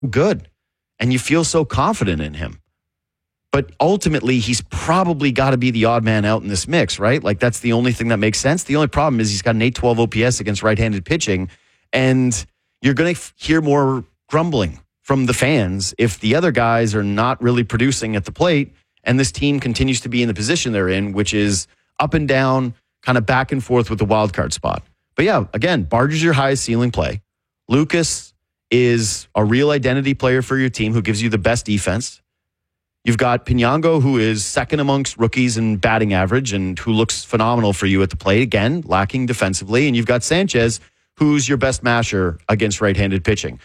good and you feel so confident in him. But ultimately, he's probably got to be the odd man out in this mix, right? Like, that's the only thing that makes sense. The only problem is he's got an 812 OPS against right-handed pitching, and you're going to hear more grumbling from the fans if the other guys are not really producing at the plate, and this team continues to be in the position they're in, which is up and down, kind of back and forth with the wild card spot. But yeah, again, Bardge is your highest ceiling play. Lucas is a real identity player for your team who gives you the best defense. You've got Pinango, who is second amongst rookies in batting average and who looks phenomenal for you at the plate. Again, lacking defensively. And you've got Sanchez, who's your best masher against right-handed pitching.